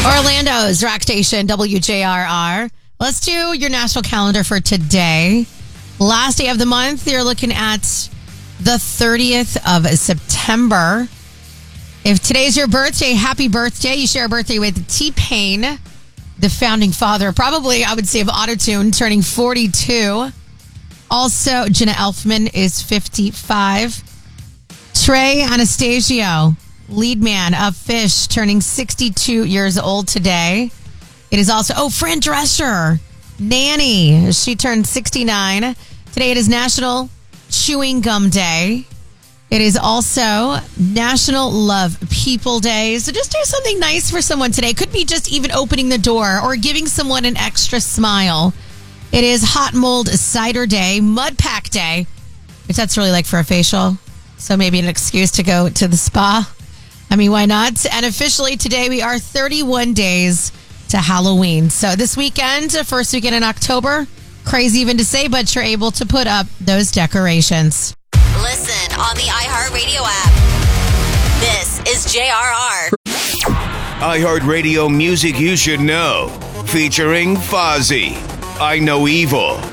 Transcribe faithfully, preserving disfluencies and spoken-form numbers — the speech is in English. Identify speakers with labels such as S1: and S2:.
S1: Orlando's rock station, W J R R. Let's do your national calendar for today. Last day of the month, you're looking at the thirtieth of September. If today's your birthday, happy birthday. You share a birthday with T-Pain, the founding father, probably, I would say, of Autotune, turning forty-two. Also, Jenna Elfman is fifty-five. Trey Anastasio, lead man of Fish, turning sixty-two years old today. It is also, oh, Fran Drescher, Nanny. She turned sixty-nine. Today it is National Chewing Gum Day. It is also National Love People Day. So just do something nice for someone today. Could be just even opening the door or giving someone an extra smile. It is Hot Mold Cider Day, Mud Pack Day, which that's really like for a facial. So maybe an excuse to go to the spa. I mean, why not? And officially today we are thirty-one days to Halloween. So this weekend, first weekend in October, crazy even to say, but you're able to put up those decorations.
S2: Listen on the iHeartRadio app. This is J R R.
S3: iHeartRadio music you should know. Featuring Fozzy, I Know Evil.